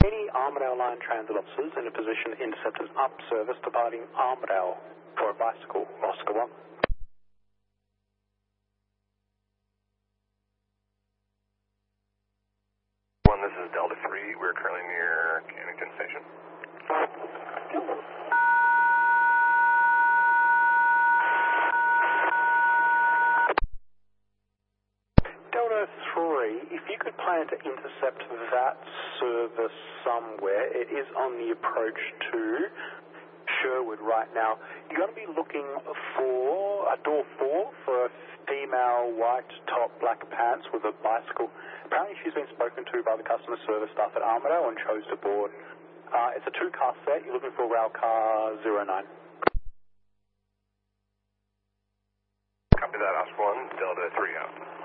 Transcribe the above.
Any Armidale Line transit officers in a position interceptors up service departing Armidale for a bicycle, Oscar 1. This is Delta 3. We're currently near Cannington Station. Delta 3, if you could plan to intercept that service somewhere, it is on the approach to Sherwood right now. You're going to be looking for a door 4 for a female white top, black pants with a bicycle. Apparently she's been spoken to by the customer service staff at Armidale and chose to board. It's a 2-car set. You're looking for rail car 09. Copy that, Oscar 1, Delta 3 out.